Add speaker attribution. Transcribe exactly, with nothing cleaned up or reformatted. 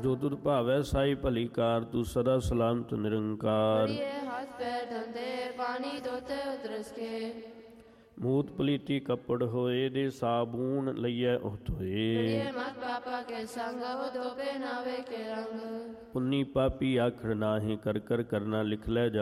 Speaker 1: ਜੋ ਤੁਧ ਭਾਵੈ ਸਾਈ ਭਲੀ ਕਾਰ, ਤੂੰ ਸਦਾ ਸਲਾਮਤ ਨਿਰੰਕਾਰ।
Speaker 2: ਹੱਥ ਪੈਰ ਧੰਦੇ ਪਾਣੀ ਧੋਤੇ ਉਤਰਸ ਕੇ,
Speaker 1: ਮੂਤ ਪਲੀਤੀ ਕੱਪੜ ਹੋਏ, ਦੇ ਸਾਬੂਨ ਲਈਐ ਉਹ ਧੋਏ।
Speaker 2: ਮਤ ਪਾਪਾ ਕੇ ਸੰਗ ਉਹ ਧੋਪੇ ਨਾਵੇ ਕੇ ਰੰਗ,
Speaker 1: ਪੁੰਨੀ ਪਾਪੀ ਆਖੜ ਨਾਹੀਂ, ਕਰ ਕਰ ਕਰਨਾ ਲਿਖ ਲੈ ਜਾ